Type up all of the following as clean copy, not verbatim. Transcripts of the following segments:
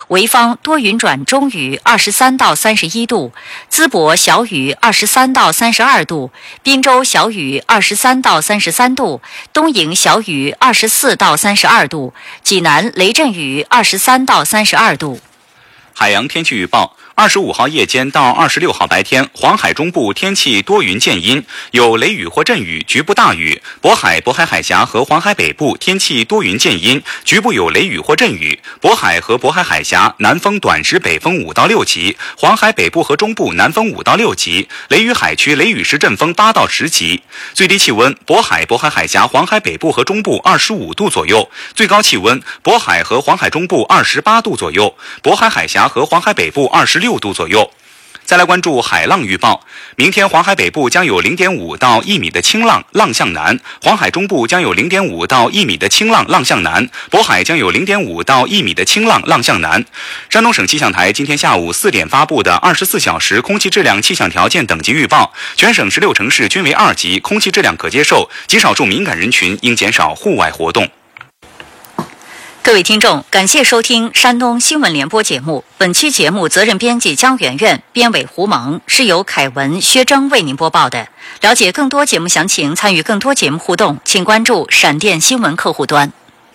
潍坊多云转中雨，23到31度；淄博小雨，23到32度；滨州小雨，23到33度；东营小雨，24到32度；济南雷阵雨，23到32度。 海洋天气预报：25号夜间到26号白天，黄海中部天气多云见阴，有雷雨或阵雨，局部大雨；渤海、渤海海峡和黄海北部天气多云见阴，局部有雷雨或阵雨；渤海和渤海海峡南风短时北风5到6级，黄海北部和中部南风5到6级，雷雨海区雷雨时阵风8到10级。最低气温：渤海、渤海海峡、黄海北部和中部25度左右；最高气温：渤海和黄海中部28度左右，渤海海峡和黄海北部26度左右。再来关注海浪预报，明天黄海北部将有 0.5 到1米的清浪，浪向南；黄海中部将有 0.5 到1米的清浪，浪向南；渤海将有 0.5 到1米的清浪，浪向南。山东省气象台今天下午4点发布的24小时空气质量气象条件等级预报，全省16城市均为2级，空气质量可接受，极少数敏感人群应减少户外活动。 各位听众，感谢收听山东新闻联播节目。本期节目责任编辑江媛媛，编委胡蒙，是由凯文、薛征为您播报的。了解更多节目详情，参与更多节目互动，请关注闪电新闻客户端。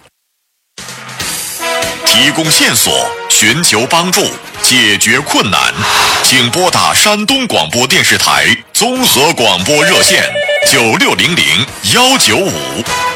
提供线索，寻求帮助，解决困难，请拨打山东广播电视台综合广播热线9600 195。